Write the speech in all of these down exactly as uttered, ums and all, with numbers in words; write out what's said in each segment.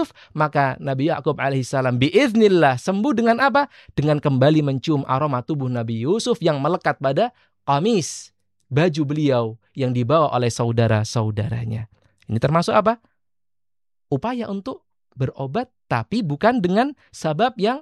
Yusuf, maka Nabi Yakub alaihissalam biiznillah sembuh dengan apa? Dengan kembali mencium aroma tubuh Nabi Yusuf yang melekat pada qamis, baju beliau yang dibawa oleh saudara-saudaranya. Ini termasuk apa? Upaya untuk berobat, tapi bukan dengan sabab yang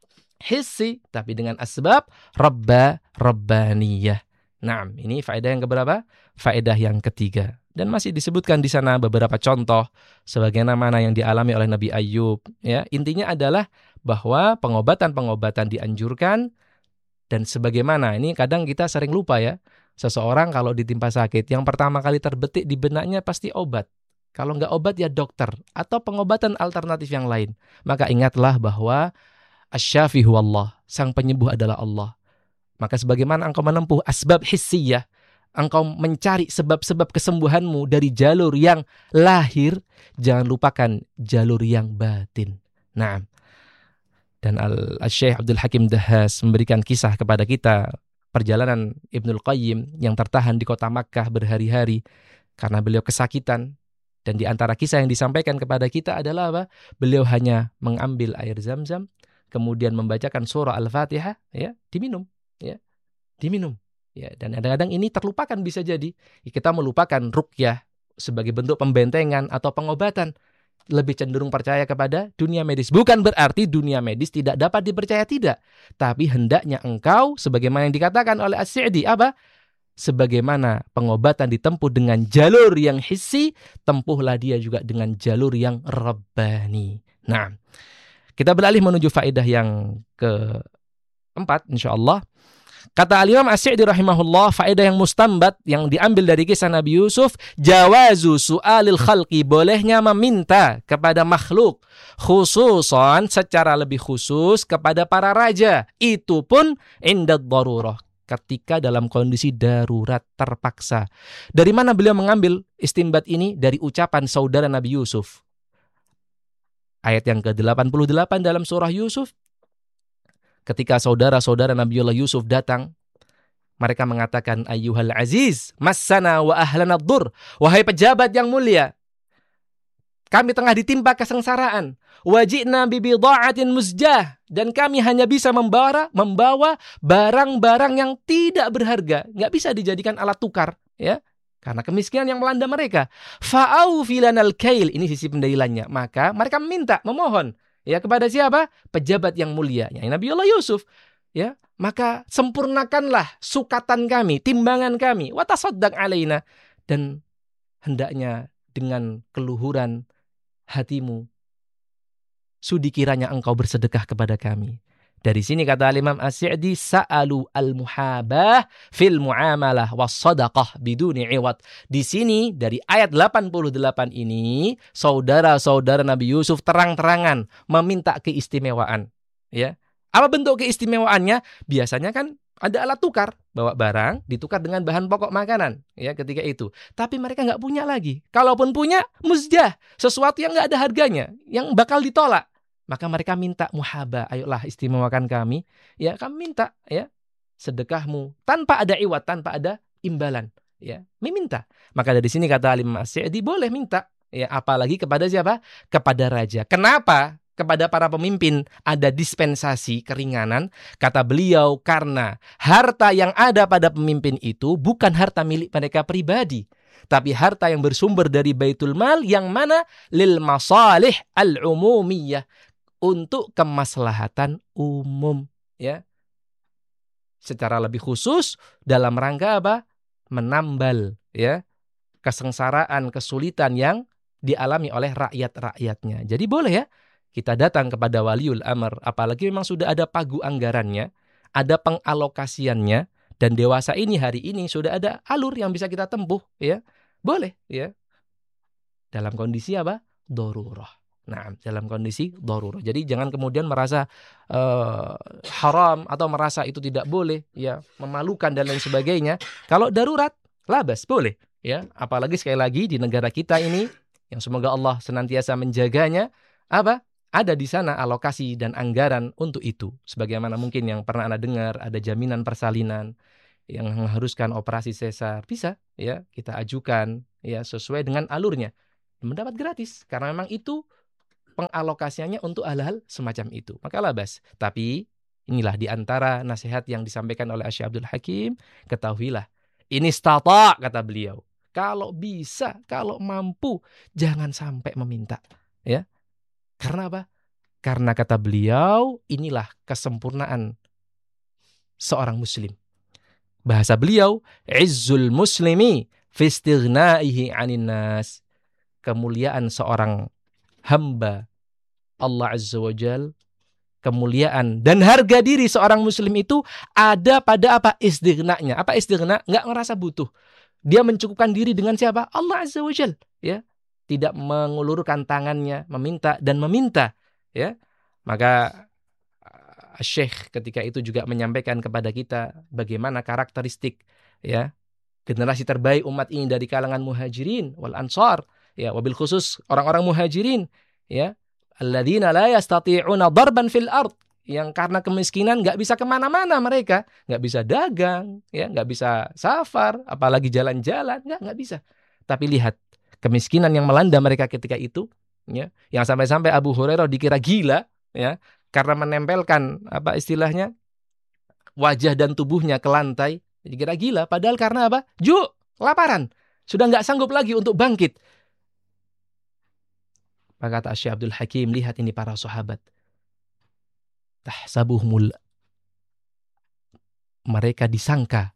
hissi, tapi dengan asbab rabba rabbaniyah. Nah, ini faedah yang keberapa? Faedah yang ketiga. Dan masih disebutkan di sana beberapa contoh sebagaimana yang dialami oleh Nabi Ayub. Ya, intinya adalah bahwa pengobatan-pengobatan dianjurkan, dan sebagaimana ini kadang kita sering lupa ya. Seseorang kalau ditimpa sakit, yang pertama kali terbetik di benaknya pasti obat. Kalau nggak obat ya dokter atau pengobatan alternatif yang lain. Maka ingatlah bahwa asy-syafi huwallah, sang penyembuh adalah Allah. Maka sebagaimana engkau menempuh asbab hissiyah, engkau mencari sebab-sebab kesembuhanmu dari jalur yang lahir, jangan lupakan jalur yang batin. Nah, dan Al-Syekh Abdul Hakim Dahhas memberikan kisah kepada kita perjalanan Ibnul Qayyim yang tertahan di kota Makkah berhari-hari karena beliau kesakitan. Dan di antara kisah yang disampaikan kepada kita adalah apa? Beliau hanya mengambil air Zam-Zam, kemudian membacakan surah Al-Fatihah, ya, diminum, ya, diminum. Ya, dan kadang-kadang ini terlupakan bisa jadi. Kita melupakan ruqyah sebagai bentuk pembentengan atau pengobatan. Lebih cenderung percaya kepada dunia medis. Bukan berarti dunia medis tidak dapat dipercaya, tidak. Tapi hendaknya engkau, sebagaimana yang dikatakan oleh As-Sa'di, apa? Sebagaimana pengobatan ditempuh dengan jalur yang hissi, tempuhlah dia juga dengan jalur yang rabbani. Nah, kita beralih menuju faedah yang keempat, insyaAllah. Kata Al-Imam As-Sa'di rahimahullah, faedah yang mustambat yang diambil dari kisah Nabi Yusuf, jawazu su'alil khalqi, bolehnya meminta kepada makhluk, khususan secara lebih khusus kepada para raja. Itu pun indad darurah, ketika dalam kondisi darurat terpaksa. Dari mana beliau mengambil istinbat ini? Dari ucapan saudara Nabi Yusuf. Ayat yang ke delapan puluh delapan dalam surah Yusuf. Ketika saudara-saudara Nabiullah Yusuf datang, mereka mengatakan, ayyuhal aziz, massana wa ahlana ad-dur. Wahai pejabat yang mulia, kami tengah ditimpa kesengsaraan. Wajibna bibidha'atin muzjah, dan kami hanya bisa membawa membawa barang-barang yang tidak berharga, nggak bisa dijadikan alat tukar, ya, karena kemiskinan yang melanda mereka. Fa'aufi lanal kail, ini sisi pendalilannya. Maka mereka meminta, memohon, ya, kepada siapa? Pejabat yang mulia, ya, Nabiullah Yusuf, ya. Maka sempurnakanlah sukatan kami, timbangan kami, wa tasaddaq alaina, dan hendaknya dengan keluhuran hatimu, sudi kiranya engkau bersedekah kepada kami. Dari sini kata Imam As-Sa'di, sa'alu al-muhabah fil muamalah was sadaqah biduni iwad. Di sini dari ayat delapan puluh delapan ini, saudara-saudara Nabi Yusuf terang-terangan meminta keistimewaan, ya. Apa bentuk keistimewaannya? Biasanya kan ada alat tukar, bawa barang ditukar dengan bahan pokok makanan, ya, ketika itu. Tapi mereka nggak punya lagi. Kalaupun punya, muzjah, sesuatu yang nggak ada harganya, yang bakal ditolak. Maka mereka minta muhabah, ayolah istimewakan kami, ya, kami minta, ya, sedekahmu tanpa ada iwat, tanpa ada imbalan, ya, meminta. Maka dari sini kata Alim As-Sa'di, boleh minta, ya, apalagi kepada siapa? Kepada raja. Kenapa? Kepada para pemimpin ada dispensasi keringanan, kata beliau, karena harta yang ada pada pemimpin itu bukan harta milik mereka pribadi, tapi harta yang bersumber dari Baitul Mal, yang mana lil masalih al-umumiyah, untuk kemaslahatan umum, ya. Secara lebih khusus dalam rangka apa? Menambal, ya, kesengsaraan, kesulitan yang dialami oleh rakyat-rakyatnya. Jadi boleh, ya, kita datang kepada waliul amr, apalagi memang sudah ada pagu anggarannya, ada pengalokasiannya, dan dewasa ini hari ini sudah ada alur yang bisa kita tempuh, ya. Boleh, ya. Dalam kondisi apa? Darurah. Nah, dalam kondisi darurah. Jadi jangan kemudian merasa uh, haram atau merasa itu tidak boleh, ya, memalukan dan lain sebagainya. Kalau darurat, labas, boleh, ya. Apalagi sekali lagi di negara kita ini, yang semoga Allah senantiasa menjaganya, apa? Ada di sana alokasi dan anggaran untuk itu. Sebagaimana mungkin yang pernah Anda dengar, ada jaminan persalinan yang mengharuskan operasi sesar, bisa, ya, kita ajukan, ya, sesuai dengan alurnya, mendapat gratis, karena memang itu pengalokasiannya untuk hal-hal semacam itu. Maka la bas. Tapi inilah di antara nasihat yang disampaikan oleh Syekh Abdul Hakim, ketahuilah, ini istata, kata beliau. Kalau bisa, kalau mampu, jangan sampai meminta. Ya. Karena apa? Karena kata beliau, inilah kesempurnaan seorang muslim. Bahasa beliau, izzul muslimi fi istighnaihi 'anin nas. Kemuliaan seorang hamba Allah Azza wa Jal, kemuliaan dan harga diri seorang muslim itu ada pada apa? Istighna'nya. Apa istighna? Enggak ngerasa butuh. Dia mencukupkan diri dengan siapa? Allah Azza wa Jal, ya. Tidak mengulurkan tangannya, meminta dan meminta, ya. Maka Syekh ketika itu juga menyampaikan kepada kita bagaimana karakteristik, ya, generasi terbaik umat ini dari kalangan muhajirin wal ansar, ya, wabil khusus orang-orang muhajirin, ya, alladzina la yastati'una darban fil ard, yang karena kemiskinan nggak bisa kemana-mana mereka, nggak bisa dagang, ya, nggak bisa safar, apalagi jalan-jalan, nggak nggak bisa. Tapi lihat kemiskinan yang melanda mereka ketika itu, ya, yang sampai-sampai Abu Hurairah dikira gila, ya, karena menempelkan apa istilahnya wajah dan tubuhnya ke lantai, dikira gila. Padahal karena apa? Ju, kelaparan, sudah nggak sanggup lagi untuk bangkit. Maka kata Syekh Abdul Hakim, lihat ini para sahabat. Tahsabuhumul, mereka disangka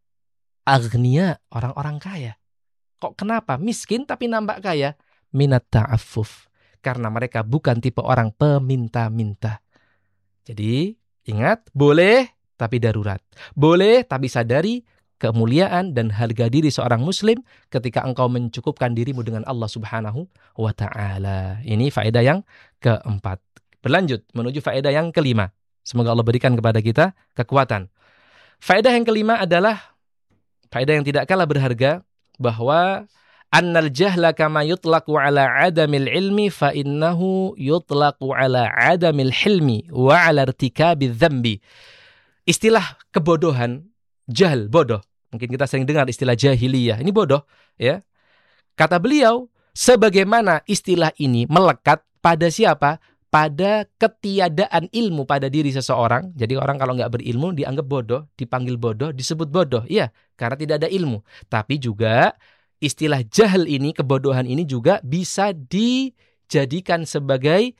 aghnia, orang-orang kaya. Kok kenapa? Miskin tapi nampak kaya? Minat ta'affuf. Karena mereka bukan tipe orang peminta-minta. Jadi ingat, boleh tapi darurat. Boleh tapi sadari kemuliaan dan harga diri seorang muslim ketika engkau mencukupkan dirimu dengan Allah Subhanahu wa ta'ala. Ini faedah yang keempat. Berlanjut menuju faedah yang kelima. Semoga Allah berikan kepada kita kekuatan. Faedah yang kelima adalah faedah yang tidak kalah berharga, bahwa annal jahla kama yutlaqu ala adamil ilmi fa innahu yutlaqu ala adamil hilmi wa ala irtikabiz dzambi. Istilah kebodohan, jahl, bodoh. Mungkin kita sering dengar istilah jahiliyah. Ini bodoh, ya. Kata beliau, sebagaimana istilah ini melekat pada siapa? Pada ketiadaan ilmu pada diri seseorang. Jadi orang kalau nggak berilmu dianggap bodoh, dipanggil bodoh, disebut bodoh. Iya, karena tidak ada ilmu. Tapi juga istilah jahil ini, kebodohan ini juga bisa dijadikan sebagai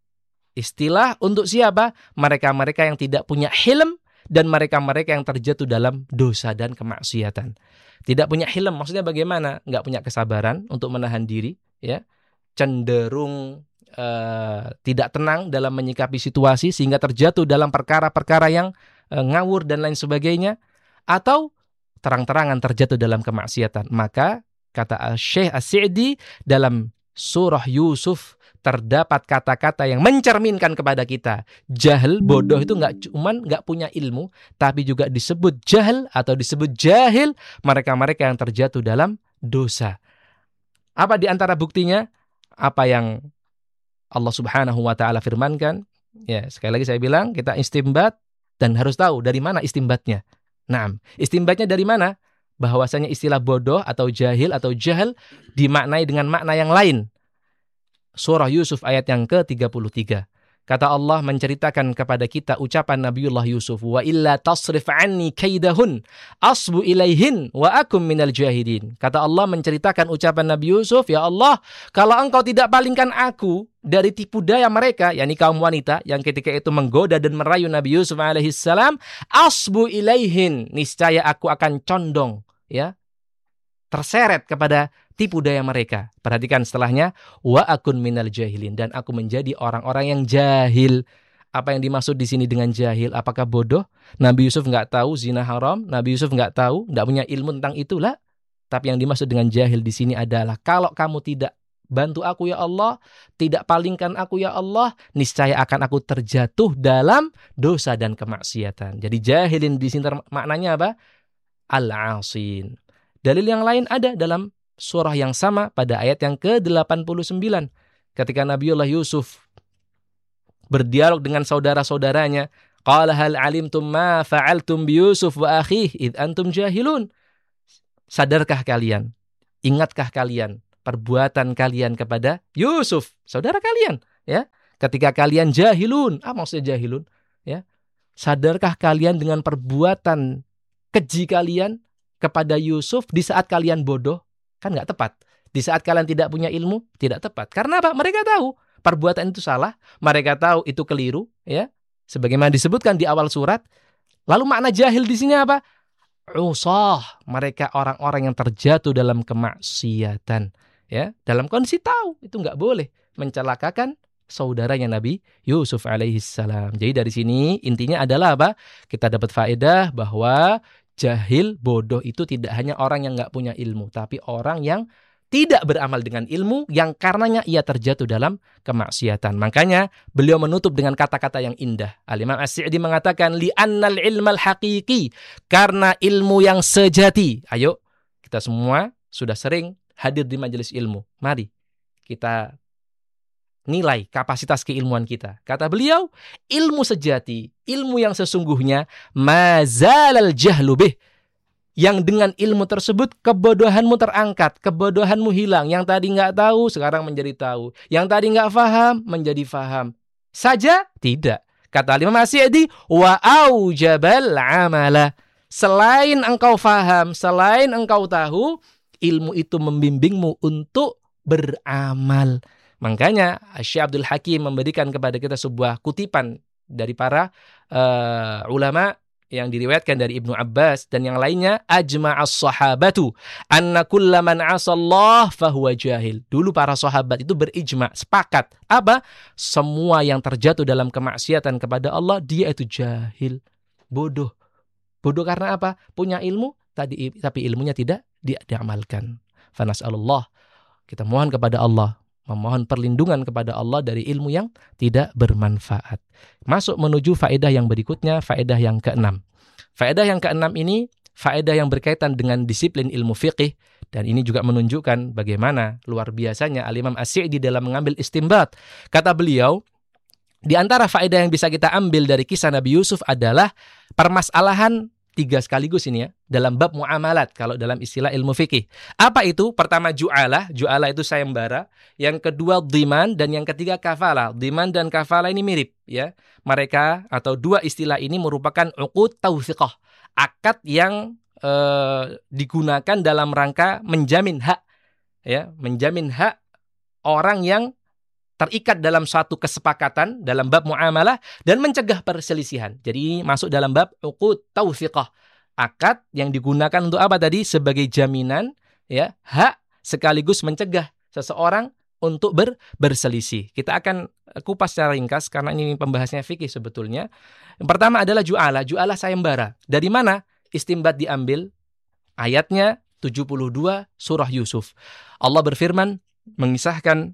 istilah untuk siapa? Mereka-mereka yang tidak punya hilm dan mereka-mereka yang terjatuh dalam dosa dan kemaksiatan. Tidak punya hilm, maksudnya bagaimana? Nggak punya kesabaran untuk menahan diri, ya, cenderung uh, tidak tenang dalam menyikapi situasi sehingga terjatuh dalam perkara-perkara yang uh, ngawur dan lain sebagainya, atau terang-terangan terjatuh dalam kemaksiatan. Maka kata Syekh As-Sa'di dalam surah Yusuf terdapat kata-kata yang mencerminkan kepada kita. Jahil, bodoh itu nggak cuman nggak punya ilmu, tapi juga disebut jahil atau disebut jahil mereka-mereka yang terjatuh dalam dosa. Apa di antara buktinya? Apa yang Allah Subhanahu wa taala firmankan? Ya, sekali lagi saya bilang, kita istimbat dan harus tahu dari mana istimbatnya. Nah, istimbatnya dari mana? Bahwasanya istilah bodoh atau jahil atau jahil dimaknai dengan makna yang lain. Surah Yusuf ayat yang ke tiga puluh tiga. Kata Allah menceritakan kepada kita ucapan Nabiullah Yusuf, wa illa tasrif anni kaidahun asbu ilaihin wa akum minal jahidin. Kata Allah menceritakan ucapan Nabi Yusuf, ya Allah, kalau engkau tidak palingkan aku dari tipu daya mereka, yakni kaum wanita yang ketika itu menggoda dan merayu Nabi Yusuf alaihissalam, asbu ilaihin, niscaya aku akan condong, ya, terseret kepada tipu daya mereka. Perhatikan setelahnya, wa akun minal jahilin, dan aku menjadi orang-orang yang jahil. Apa yang dimaksud di sini dengan jahil? Apakah bodoh? Nabi Yusuf nggak tahu zina haram, Nabi Yusuf nggak tahu, nggak punya ilmu tentang itulah. Tapi yang dimaksud dengan jahil di sini adalah kalau kamu tidak bantu aku ya Allah, tidak palingkan aku ya Allah, niscaya akan aku terjatuh dalam dosa dan kemaksiatan. Jadi jahilin di sini maknanya apa? Al-asin. Dalil yang lain ada dalam surah yang sama pada ayat yang ke delapan puluh sembilan. Ketika Nabiullah Yusuf berdialog dengan saudara-saudaranya, qala hal alimtum ma fa'altum bi Yusuf wa akhihi id antum jahilun. Sadarkah kalian? Ingatkah kalian perbuatan kalian kepada Yusuf, saudara kalian, ya. Ketika kalian jahilun, apa maksudnya jahilun? Ya. Sadarkah kalian dengan perbuatan keji kalian kepada Yusuf di saat kalian bodoh? Kan nggak tepat. Di saat kalian tidak punya ilmu, tidak tepat. Karena apa? Mereka tahu perbuatan itu salah, mereka tahu itu keliru, ya. Sebagaimana disebutkan di awal surat. Lalu makna jahil di sini apa? Usah, mereka orang-orang yang terjatuh dalam kemaksiatan, ya. Dalam kondisi tahu itu nggak boleh mencelakakan saudaranya Nabi Yusuf alaihissalam. Jadi dari sini intinya adalah apa? Kita dapat faedah bahwa jahil, bodoh itu tidak hanya orang yang nggak punya ilmu, tapi orang yang tidak beramal dengan ilmu yang karenanya ia terjatuh dalam kemaksiatan. Makanya beliau menutup dengan kata-kata yang indah. Al-Imam As-Sa'di mengatakan li'annal ilmal haqiqi, karena ilmu yang sejati. Ayo, kita semua sudah sering hadir di majelis ilmu. Mari kita nilai kapasitas keilmuan kita. Kata beliau, ilmu sejati, ilmu yang sesungguhnya, mazalal jahlu bih, yang dengan ilmu tersebut kebodohanmu terangkat, kebodohanmu hilang. Yang tadi nggak tahu sekarang menjadi tahu, yang tadi nggak faham menjadi faham. Saja tidak. Kata Imam As-Sa'di, wa aujabal amala. Selain engkau faham, selain engkau tahu, ilmu itu membimbingmu untuk beramal. Makanya Syekh Abdul Hakim memberikan kepada kita sebuah kutipan dari para uh, ulama yang diriwayatkan dari Ibnu Abbas dan yang lainnya, ajma'as sahabatu anna kulla man 'asallah fahuwa jahil. Dulu para sahabat itu berijma, sepakat apa? Semua yang terjatuh dalam kemaksiatan kepada Allah dia itu jahil, bodoh. Bodoh karena apa? Punya ilmu tadi tapi ilmunya tidak dia diamalkan. Fa nas'alullah, kita mohon kepada Allah, memohon perlindungan kepada Allah dari ilmu yang tidak bermanfaat. Masuk menuju faedah yang berikutnya, faedah yang keenam. Faedah yang keenam ini, faedah yang berkaitan dengan disiplin ilmu fiqih, dan ini juga menunjukkan bagaimana luar biasanya Al-Imam As-Sa'di dalam mengambil istinbat. Kata beliau, di antara faedah yang bisa kita ambil dari kisah Nabi Yusuf adalah permasalahan tiga sekaligus ini ya, dalam bab muamalat kalau dalam istilah ilmu fikih. Apa itu? Pertama ju'alah, ju'alah itu sayembara. Yang kedua dhiman, dan yang ketiga kafalah. Dhiman dan kafalah ini mirip ya. Mereka atau dua istilah ini merupakan uqud tawthiqah, akad yang eh, digunakan dalam rangka menjamin hak ya, menjamin hak orang yang terikat dalam suatu kesepakatan dalam bab muamalah dan mencegah perselisihan. Jadi masuk dalam bab uqud tawthiqah. Akad yang digunakan untuk apa tadi? Sebagai jaminan ya, hak sekaligus mencegah seseorang untuk ber, berselisih. Kita akan kupas secara ringkas karena ini pembahasannya fikih sebetulnya. Yang pertama adalah ju'alah. Ju'alah sayembara. Dari mana istinbat diambil? Ayatnya tujuh puluh dua surah Yusuf. Allah berfirman mengisahkan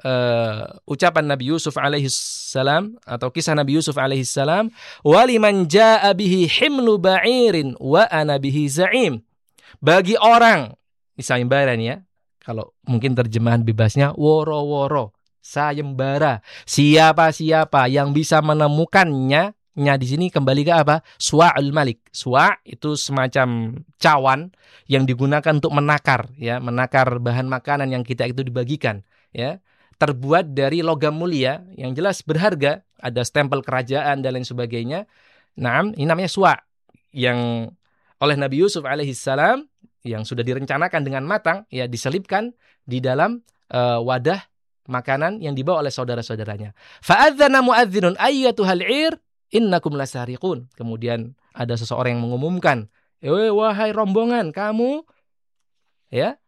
Uh, ucapan Nabi Yusuf alaihi salam atau kisah Nabi Yusuf alaihi salam, waliman jaa bihi himlu ba'irin wa ana bihi za'im. Bagi orang, ini sayembara nih ya, kalau mungkin terjemahan bebasnya woro-woro, sayembara. Siapa-siapa yang bisa menemukannya, nya di sini kembali ke apa? Suwa'ul malik. Suwa' itu semacam cawan yang digunakan untuk menakar ya, menakar bahan makanan yang kita itu dibagikan ya. Terbuat dari logam mulia yang jelas berharga, ada stempel kerajaan dan lain sebagainya. Naam, ini namanya suwa yang oleh Nabi Yusuf alaihissalam yang sudah direncanakan dengan matang ya, diselipkan di dalam uh, wadah makanan yang dibawa oleh saudara-saudaranya. Fa'adzana mu'adzinun ayyatuhal 'ir innakum lasariqun. Kemudian ada seseorang yang mengumumkan, "Eh wahai rombongan, kamu ya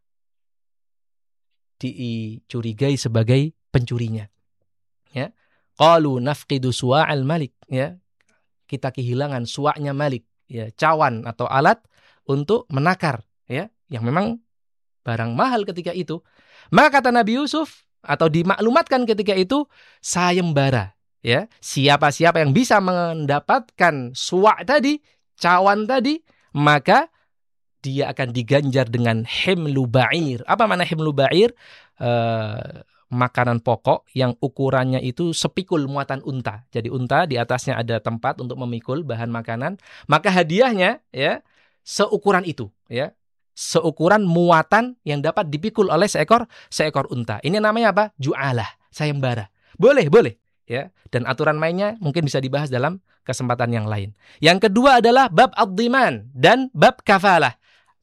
dicurigai sebagai pencurinya." Ya. Qalu nafqidu suwa'al malik, ya. Kita kehilangan suwa'nya Malik, ya, cawan atau alat untuk menakar, ya, yang memang barang mahal ketika itu. Maka kata Nabi Yusuf atau dimaklumatkan ketika itu sayembara, ya. Siapa-siapa yang bisa mendapatkan suwa' tadi, cawan tadi, maka dia akan diganjar dengan himlu ba'ir. Apa makna himlu ba'ir? Uh, makanan pokok yang ukurannya itu sepikul muatan unta. Jadi unta di atasnya ada tempat untuk memikul bahan makanan. Maka hadiahnya ya seukuran itu, ya. Seukuran muatan yang dapat dipikul oleh seekor seekor unta. Ini namanya apa? Ju'alah, sayembara. Boleh, boleh. Ya, dan aturan mainnya mungkin bisa dibahas dalam kesempatan yang lain. Yang kedua adalah bab ad-dhiman dan bab kafalah.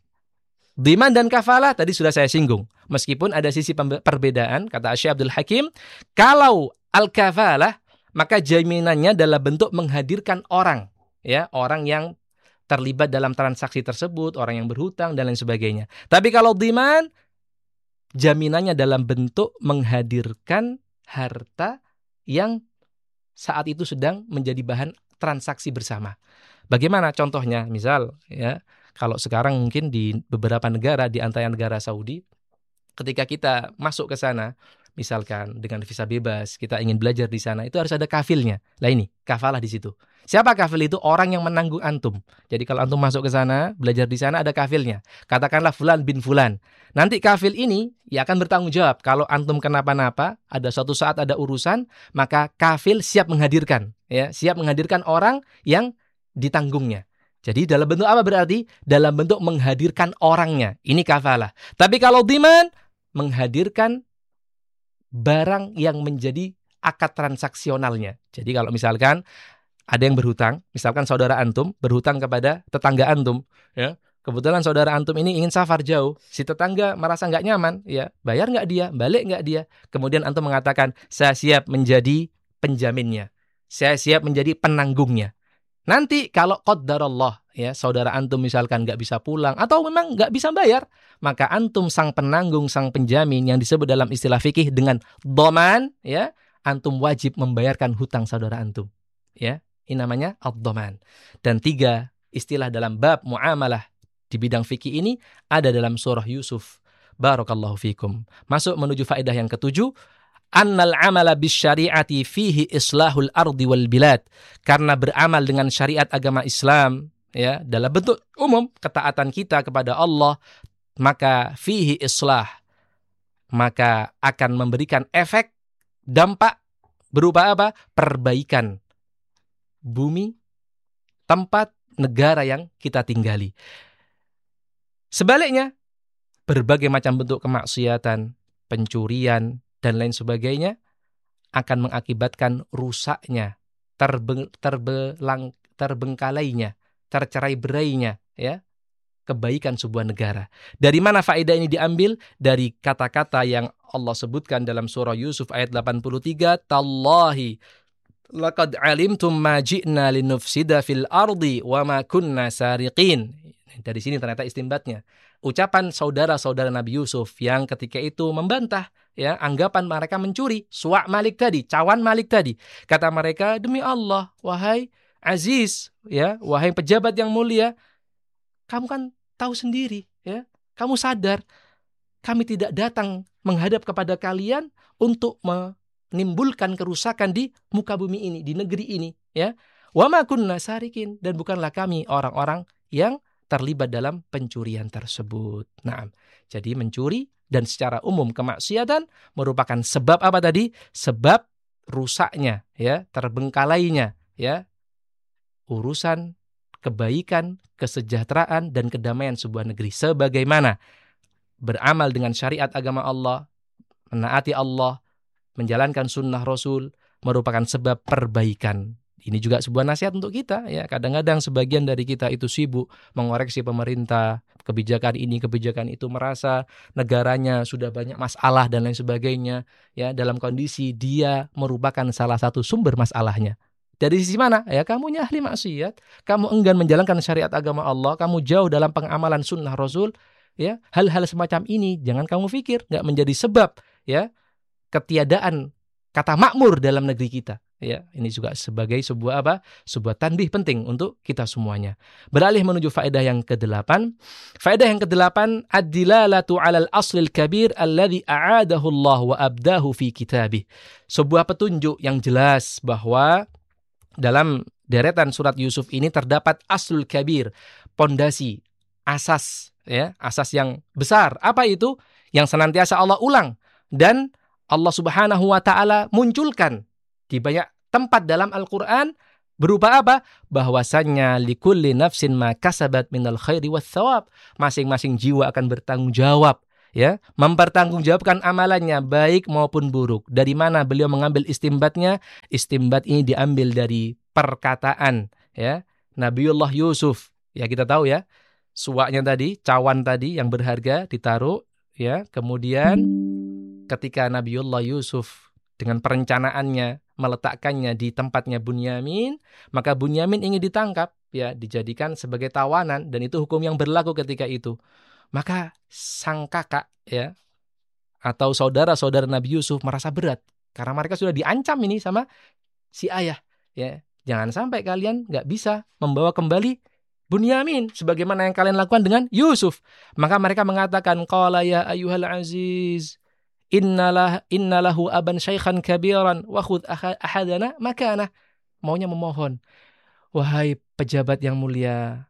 Dhiman dan kafalah tadi sudah saya singgung. Meskipun ada sisi perbedaan, kata Syekh Abdul Hakim, kalau al-kafalah maka jaminannya dalam bentuk menghadirkan orang, ya, orang yang terlibat dalam transaksi tersebut, orang yang berhutang dan lain sebagainya. Tapi kalau dhiman, jaminannya dalam bentuk menghadirkan harta yang saat itu sedang menjadi bahan transaksi bersama. Bagaimana contohnya? Misal, ya, kalau sekarang mungkin di beberapa negara, di antara negara Saudi, ketika kita masuk ke sana, misalkan dengan visa bebas, kita ingin belajar di sana, itu harus ada kafilnya. Lah ini, kafalah di situ. Siapa kafil itu? Orang yang menanggung antum. Jadi kalau antum masuk ke sana, belajar di sana, ada kafilnya. Katakanlah fulan bin fulan. Nanti kafil ini ya akan bertanggung jawab. Kalau antum kenapa-napa, ada suatu saat ada urusan, maka kafil siap menghadirkan. Ya, siap menghadirkan orang yang ditanggungnya. Jadi dalam bentuk apa berarti? Dalam bentuk menghadirkan orangnya. Ini kafalah. Tapi kalau dhiman, menghadirkan barang yang menjadi akad transaksionalnya. Jadi kalau misalkan ada yang berhutang, misalkan saudara antum berhutang kepada tetangga antum, ya, kebetulan saudara antum ini ingin safar jauh, si tetangga merasa nggak nyaman, ya, bayar nggak dia, balik nggak dia, kemudian antum mengatakan, saya siap menjadi penjaminnya, saya siap menjadi penanggungnya. Nanti kalau qaddarallah, ya, saudara antum misalkan nggak bisa pulang atau memang nggak bisa bayar, maka antum sang penanggung, sang penjamin yang disebut dalam istilah fikih dengan dhaman, ya, antum wajib membayarkan hutang saudara antum, ya. Ini namanya ad-dhaman. Dan tiga istilah dalam bab muamalah di bidang fikih ini ada dalam surah Yusuf. Barakallahu fikum. Masuk menuju faedah yang ketujuh. Annal amala bisyari'ati fihi islahul ardi wal bilad. Karena beramal dengan syariat agama Islam, ya, dalam bentuk umum ketaatan kita kepada Allah, maka fihi islah, maka akan memberikan efek dampak berupa apa? Perbaikan bumi, tempat, negara yang kita tinggali. Sebaliknya, berbagai macam bentuk kemaksiatan, pencurian, dan lain sebagainya akan mengakibatkan rusaknya, terbe- terbelang, terbengkalainya, tercerai-berainya, ya, kebaikan sebuah negara. Dari mana faedah ini diambil? Dari kata-kata yang Allah sebutkan dalam surah Yusuf ayat delapan puluh tiga, Tallahi laqad alimtum ma ji'na linufsida fil ardi wa ma kunna sariqin. Dari sini ternyata istinbatnya. Ucapan saudara-saudara Nabi Yusuf yang ketika itu membantah, ya, anggapan mereka mencuri, suak Malik tadi, cawan Malik tadi. Kata mereka, demi Allah, wahai Aziz, ya, wahai pejabat yang mulia, kamu kan tahu sendiri, ya, kamu sadar kami tidak datang menghadap kepada kalian untuk me menimbulkan kerusakan di muka bumi ini, di negeri ini, ya. Wa ma kunna sarikin, dan bukanlah kami orang-orang yang terlibat dalam pencurian tersebut. Nah, jadi mencuri dan secara umum kemaksiatan merupakan sebab apa tadi? Sebab rusaknya, ya, terbengkalainya, ya, urusan kebaikan, kesejahteraan dan kedamaian sebuah negeri. Sebagaimana beramal dengan syariat agama Allah, menaati Allah, menjalankan sunnah Rasul merupakan sebab perbaikan. Ini juga sebuah nasihat untuk kita, ya. Kadang-kadang sebagian dari kita itu sibuk mengoreksi pemerintah, kebijakan ini, kebijakan itu, merasa negaranya sudah banyak masalah dan lain sebagainya, ya, dalam kondisi dia merupakan salah satu sumber masalahnya. Dari sisi mana? Ya, kamunya ahli maksiat, kamu enggan menjalankan syariat agama Allah, kamu jauh dalam pengamalan sunnah Rasul, ya. Hal-hal semacam ini jangan kamu pikir nggak menjadi sebab, ya, ketiadaan kata makmur dalam negeri kita, ya. Ini juga sebagai sebuah apa? Sebuah tanbih penting untuk kita semuanya. Beralih menuju faedah yang kedelapan. Faedah yang kedelapan, ad-dilalatu 'alal aslil kabir alladhi a'adahu Allah wa abdahu fi kitabih. Sebuah petunjuk yang jelas bahwa dalam deretan surat Yusuf ini terdapat aslul kabir, pondasi, asas, ya, asas yang besar. Apa itu? Yang senantiasa Allah ulang dan Allah Subhanahu wa taala munculkan di banyak tempat dalam Al-Qur'an berupa apa? Bahwasannya likulli nafsin ma kasabat minal khairi wath thawab. Masing-masing jiwa akan bertanggung jawab, ya, mempertanggungjawabkan amalannya baik maupun buruk. Dari mana beliau mengambil istimbatnya? Istimbat ini diambil dari perkataan, ya, Nabiullah Yusuf. Ya, kita tahu ya, suaknya tadi, cawan tadi yang berharga ditaruh, ya. Kemudian ketika Nabiullah Yusuf dengan perencanaannya meletakkannya di tempatnya Bunyamin, maka Bunyamin ingin ditangkap, ya, dijadikan sebagai tawanan, dan itu hukum yang berlaku ketika itu. Maka sang kakak, ya, atau saudara-saudara Nabi Yusuf merasa berat karena mereka sudah diancam ini sama si ayah, ya. Jangan sampai kalian nggak bisa membawa kembali Bunyamin sebagaimana yang kalian lakukan dengan Yusuf. Maka mereka mengatakan, qala ya ayyuhal aziz innalah innalahu aban syaikhan kabiran wa khudh ahadana makana. Maunya memohon, wahai pejabat yang mulia,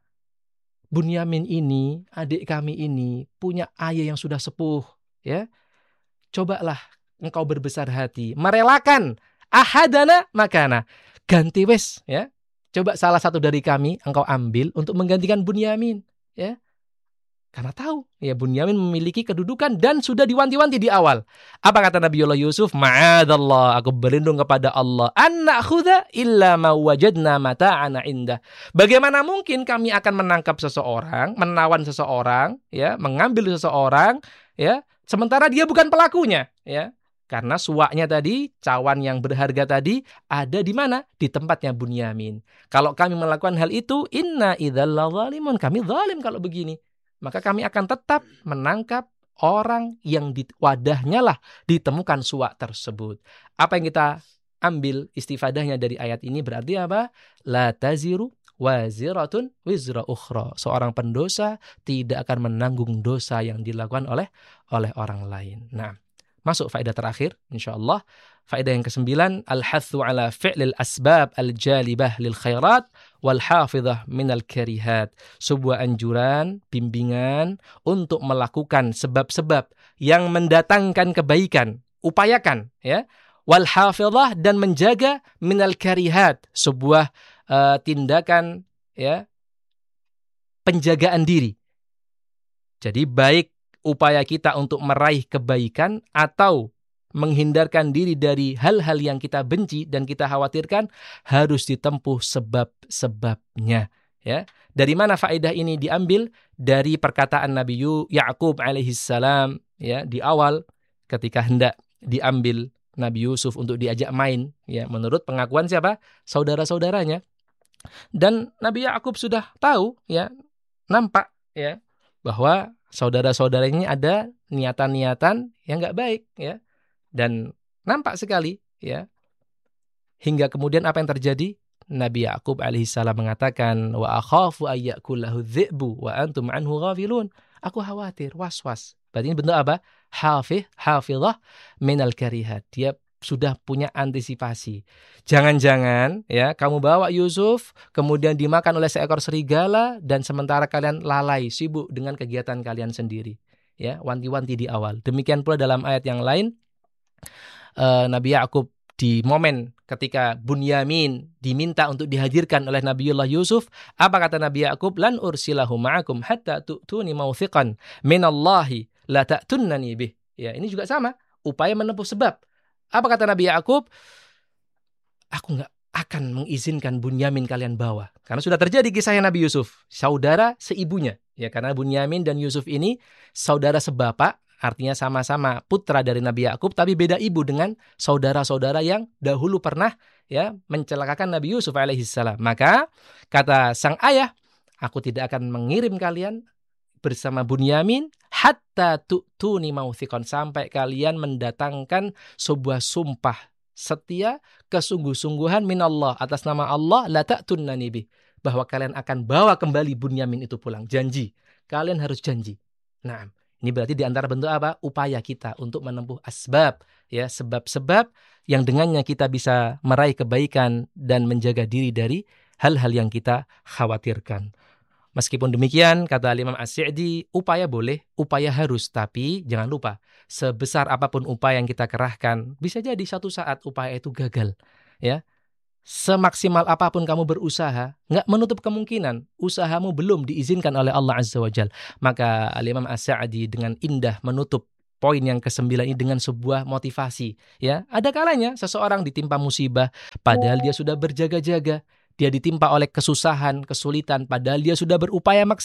Bunyamin ini, adik kami ini, punya ayah yang sudah sepuh, ya. Cobalah engkau berbesar hati, merelakan ahadana makana, ganti wes, ya. Coba salah satu dari kami engkau ambil untuk menggantikan Bunyamin, ya. Karena tahu, ya, Bunyamin memiliki kedudukan dan sudah diwanti-wanti di awal. Apa kata Nabiullah Yusuf? Ma'adallah, aku berlindung kepada Allah. An na'khudha illa ma wajadna mata'ana indah. Bagaimana mungkin kami akan menangkap seseorang, menawan seseorang, ya, mengambil seseorang, ya, sementara dia bukan pelakunya, ya. Karena suaknya tadi, cawan yang berharga tadi, ada di mana? Di tempatnya Bunyamin. Kalau kami melakukan hal itu, inna idzal zalimun, kami zalim kalau begini. Maka kami akan tetap menangkap orang yang di wadahnya lah ditemukan suak tersebut. Apa yang kita ambil istifadahnya dari ayat ini berarti apa? La taziru waziratun wizra ukhra. Seorang pendosa tidak akan menanggung dosa yang dilakukan oleh oleh orang lain. Nah, masuk faedah terakhir insyaallah. Faedah yang kesembilan, al-hathu ala fi'lil asbab al-jalibah lil khairat wal hafidhah minal karihat. Sebuah anjuran, bimbingan untuk melakukan sebab-sebab yang mendatangkan kebaikan. Upayakan, ya. Wal hafidhah, dan menjaga minal karihat. Sebuah uh, tindakan, ya, penjagaan diri. Jadi baik upaya kita untuk meraih kebaikan atau menghindarkan diri dari hal-hal yang kita benci dan kita khawatirkan, harus ditempuh sebab-sebabnya, ya. Dari mana faedah ini diambil? Dari perkataan Nabi Ya'qub alaihi salam, ya, di awal ketika hendak diambil Nabi Yusuf untuk diajak main, ya, menurut pengakuan siapa? Saudara-saudaranya. Dan Nabi Ya'qub sudah tahu, ya, nampak, ya, bahwa saudara-saudara ini ada niatan-niatan yang enggak baik, ya. Dan nampak sekali, ya. Hingga kemudian apa yang terjadi? Nabi Ya'qub alaihissalam mengatakan, wa akhafu ayyakullahu dhi'bu wa antum anhu ghafilun. Aku khawatir, was-was. Berarti ini bentuk apa? Hafih, hafidhah minal karihat. Dia sudah punya antisipasi. Jangan-jangan, ya, kamu bawa Yusuf, kemudian dimakan oleh seekor serigala, dan sementara kalian lalai, sibuk dengan kegiatan kalian sendiri. Ya, wanti-wanti di awal. Demikian pula dalam ayat yang lain, uh, Nabi Ya'qub di momen ketika Bunyamin diminta untuk dihadirkan oleh Nabiullah Yusuf, apa kata Nabi Ya'qub? Lan ursilahu ma'akum hatta tu'tuni mawthiqan minallahi la ta'tunnani bih. Ya, ini juga sama, upaya menempuh sebab. Apa kata Nabi Ya'qub? Aku enggak akan mengizinkan Bunyamin kalian bawa. Karena sudah terjadi kisahnya Nabi Yusuf, saudara seibunya. Ya, karena Bunyamin dan Yusuf ini saudara sebapak, artinya sama-sama putra dari Nabi Ya'qub, tapi beda ibu dengan saudara-saudara yang dahulu pernah, ya, mencelakakan Nabi Yusuf alaihissalam. Maka kata sang ayah, aku tidak akan mengirim kalian bersama Bunyamin hatta tu'tuni mawthiqan, sampai kalian mendatangkan sebuah sumpah setia, kesungguh-sungguhan minallah, atas nama Allah, la ta'tunnani bih, bahwa kalian akan bawa kembali Bunyamin itu pulang. Janji, kalian harus janji. Nah, ini berarti di antara bentuk apa? Upaya kita untuk menempuh asbab, ya, sebab-sebab yang dengannya kita bisa meraih kebaikan dan menjaga diri dari hal-hal yang kita khawatirkan. Meskipun demikian, kata Imam As-Sa'di, upaya boleh, upaya harus, tapi jangan lupa, sebesar apapun upaya yang kita kerahkan, bisa jadi satu saat upaya itu gagal, ya. semaksimal apapun kamu berusaha, nggak menutup kemungkinan usahamu belum diizinkan oleh Allah Azza wa Jal. Maka Al-Imam As-Sa'di dengan indah menutup poin yang kesembilan ini dengan sebuah motivasi. Ya, ada kalanya seseorang ditimpa musibah, padahal dia sudah berjaga-jaga. Dia ditimpa oleh kesusahan, kesulitan, padahal dia sudah berupaya maksimal.